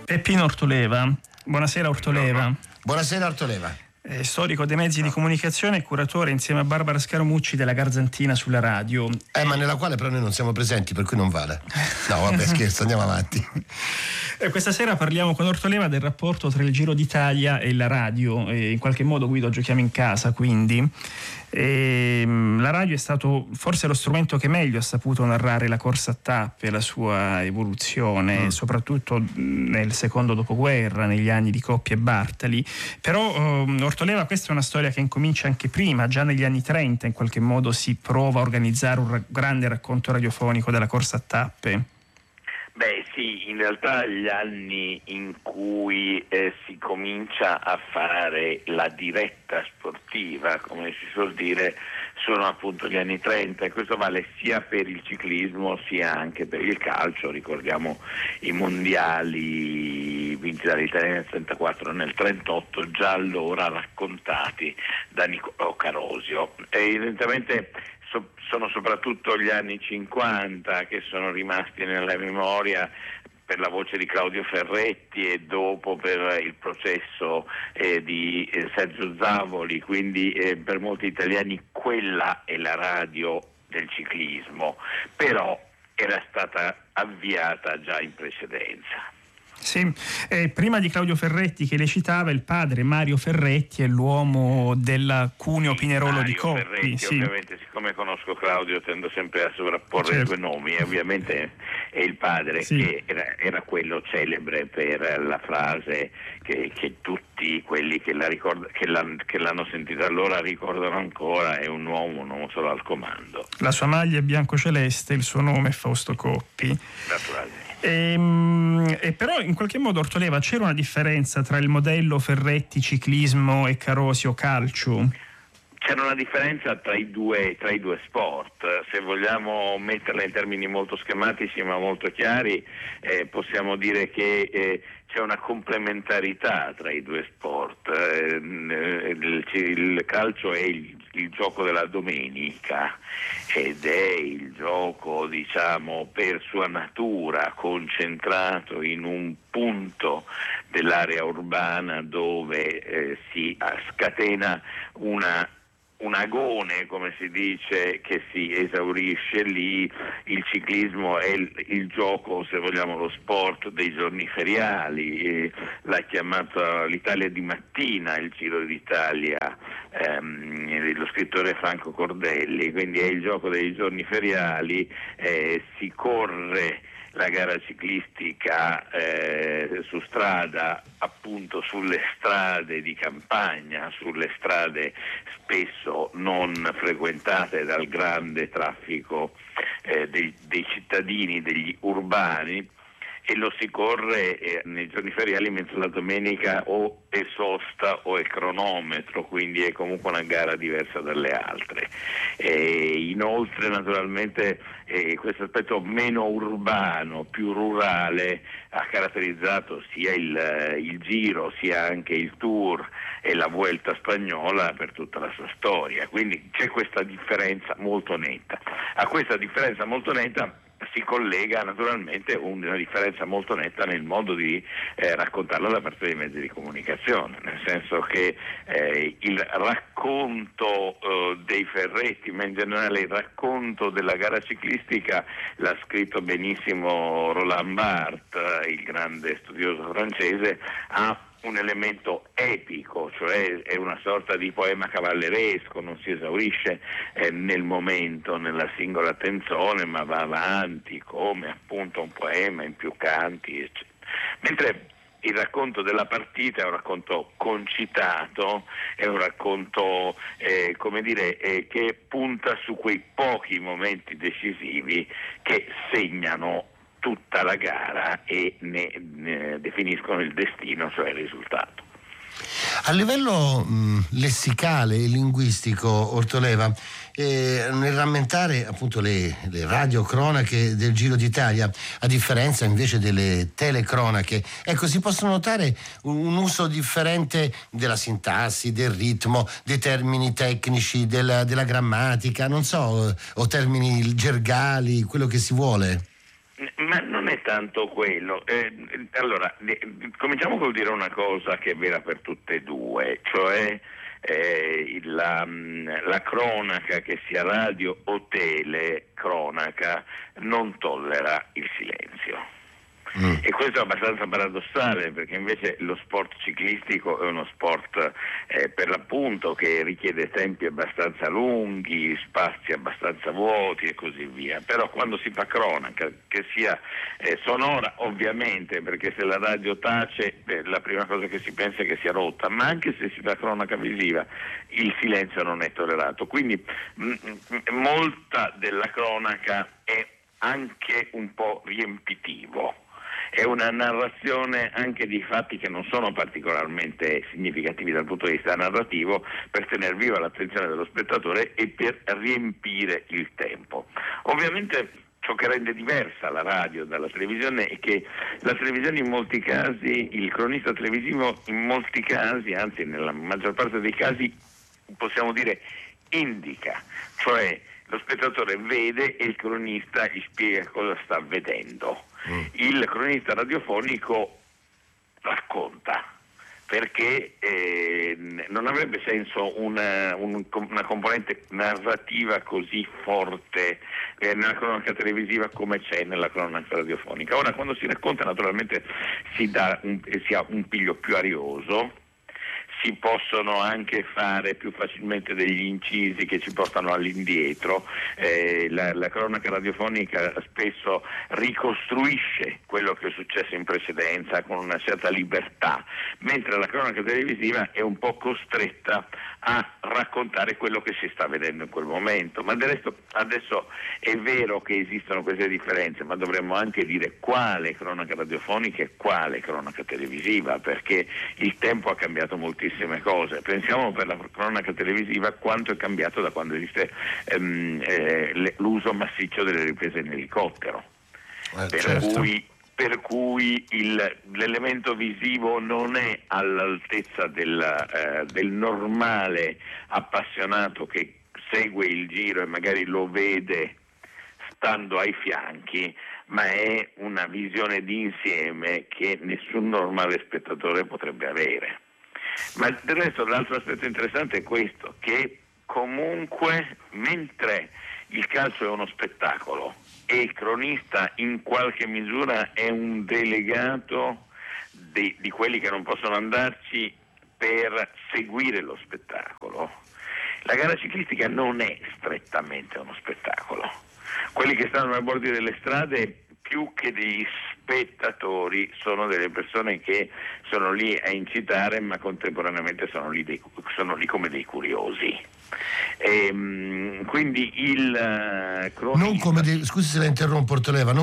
Peppino Ortoleva. Buonasera Ortoleva. Buonasera Ortoleva. Storico dei mezzi di comunicazione e curatore insieme a Barbara Scaramucci della Garzantina sulla radio. Ma nella quale però noi non siamo presenti, per cui non vale. No, vabbè, scherzo, andiamo avanti. Questa sera parliamo con Ortoleva del rapporto tra il Giro d'Italia e la radio. In qualche modo, Guido, giochiamo in casa, quindi. La radio è stato forse lo strumento che meglio ha saputo narrare la corsa a tappe, la sua evoluzione, soprattutto nel secondo dopoguerra, negli anni di Coppi e Bartali. Però Ortoleva, questa è una storia che incomincia anche prima, già negli anni 30 in qualche modo si prova a organizzare un grande racconto radiofonico della corsa a tappe. Beh sì, in realtà gli anni in cui si comincia a fare la diretta sportiva, come si suol dire, sono appunto gli anni 30, e questo vale sia per il ciclismo sia anche per il calcio. Ricordiamo i mondiali vinti dall'Italia nel 34 e nel 38, già allora raccontati da Niccolò Carosio. E evidentemente sono soprattutto gli anni 50 che sono rimasti nella memoria per la voce di Claudio Ferretti e dopo per il processo di Sergio Zavoli, quindi per molti italiani quella è la radio del ciclismo, però era stata avviata già in precedenza. Sì, prima di Claudio Ferretti, che le citava, il padre Mario Ferretti è l'uomo del Cuneo Pinerolo di Coppi. Ferretti, sì. Ovviamente, siccome conosco Claudio tendo sempre a sovrapporre i due nomi, e ovviamente è il padre, sì, che era quello celebre per la frase che tutti quelli che l'hanno sentita allora ricordano ancora: è un uomo solo al comando. La sua maglia è bianco-celeste, il suo nome è Fausto Coppi. Naturalmente. E però in qualche modo, Ortoleva, c'era una differenza tra il modello Ferretti ciclismo e Carosio calcio? C'era una differenza tra i due sport. Se vogliamo metterla in termini molto schematici ma molto chiari, possiamo dire che c'è una complementarità tra i due sport. Il calcio è il gioco della domenica ed è il gioco, diciamo, per sua natura concentrato in un punto dell'area urbana dove si scatena un agone, come si dice, che si esaurisce lì. Il ciclismo è il gioco, se vogliamo, lo sport dei giorni feriali, l'ha chiamato l'Italia di mattina, il Giro d'Italia, lo scrittore Franco Cordelli, quindi è il gioco dei giorni feriali, si corre la gara ciclistica su strada, appunto sulle strade di campagna, sulle strade spesso non frequentate dal grande traffico dei cittadini, degli urbani, e lo si corre nei giorni feriali, mentre la domenica o è sosta o è cronometro, quindi è comunque una gara diversa dalle altre. Inoltre, naturalmente, questo aspetto meno urbano, più rurale, ha caratterizzato sia il Giro sia anche il Tour e la Vuelta spagnola per tutta la sua storia, quindi c'è questa differenza molto netta. A questa differenza molto netta si collega naturalmente una differenza molto netta nel modo di raccontarla da parte dei mezzi di comunicazione, nel senso che il racconto dei Ferretti, ma in generale il racconto della gara ciclistica, l'ha scritto benissimo Roland Barthes, il grande studioso francese, ha un elemento epico, cioè è una sorta di poema cavalleresco, non si esaurisce nel momento, nella singola canzone, ma va avanti come appunto un poema in più canti, eccetera. Mentre il racconto della partita è un racconto concitato, è un racconto che punta su quei pochi momenti decisivi che segnano tutta la gara e ne definiscono il destino, cioè il risultato. A livello lessicale e linguistico, Ortoleva, nel rammentare appunto le radiocronache del Giro d'Italia, a differenza invece delle telecronache, ecco, si possono notare un uso differente della sintassi, del ritmo, dei termini tecnici, della grammatica, non so, o termini gergali, quello che si vuole. Ma non è tanto quello. Allora, cominciamo col dire una cosa che è vera per tutte e due, cioè la cronaca, che sia radio o telecronaca, non tollera il silenzio. E questo è abbastanza paradossale, perché invece lo sport ciclistico è uno sport per l'appunto che richiede tempi abbastanza lunghi, spazi abbastanza vuoti e così via. Però quando si fa cronaca, che sia sonora ovviamente, perché se la radio tace la prima cosa che si pensa è che sia rotta, ma anche se si fa cronaca visiva il silenzio non è tollerato. Quindi molta della cronaca è anche un po' riempitivo. È una narrazione anche di fatti che non sono particolarmente significativi dal punto di vista narrativo, per tenere viva l'attenzione dello spettatore e per riempire il tempo. Ovviamente ciò che rende diversa la radio dalla televisione è che la televisione in molti casi, il cronista televisivo in molti casi, anzi nella maggior parte dei casi, possiamo dire indica, cioè lo spettatore vede e il cronista gli spiega cosa sta vedendo. Il cronista radiofonico racconta, perché non avrebbe senso una componente narrativa così forte nella cronaca televisiva come c'è nella cronaca radiofonica. Ora, quando si racconta, naturalmente si ha un piglio più arioso, si possono anche fare più facilmente degli incisi che ci portano all'indietro. La cronaca radiofonica spesso ricostruisce quello che è successo in precedenza con una certa libertà, mentre la cronaca televisiva è un po' costretta a raccontare quello che si sta vedendo in quel momento. Ma del resto adesso è vero che esistono queste differenze, ma dovremmo anche dire quale cronaca radiofonica e quale cronaca televisiva, perché il tempo ha cambiato moltissime cose. Pensiamo per la cronaca televisiva quanto è cambiato da quando esiste l'uso massiccio delle riprese in elicottero, per cui l'elemento visivo non è all'altezza del normale appassionato che segue il giro e magari lo vede stando ai fianchi, ma è una visione d'insieme che nessun normale spettatore potrebbe avere. Ma del resto l'altro aspetto interessante è questo, che comunque mentre il calcio è uno spettacolo e il cronista in qualche misura è un delegato di quelli che non possono andarci per seguire lo spettacolo, la gara ciclistica non è strettamente uno spettacolo. Quelli che stanno ai bordi delle strade, più che degli spettatori, sono delle persone che sono lì a incitare, ma contemporaneamente sono lì come dei curiosi. Quindi il cronista... Scusi se la interrompo, Ortoleva,